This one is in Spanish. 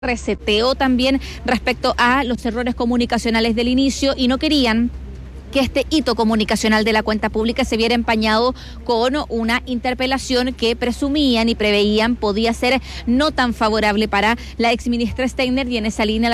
reseteo también respecto a los errores comunicacionales del inicio y no querían que este hito comunicacional de la cuenta pública se viera empañado con una interpelación que presumían y preveían podía ser no tan favorable para la exministra Steiner, y en esa línea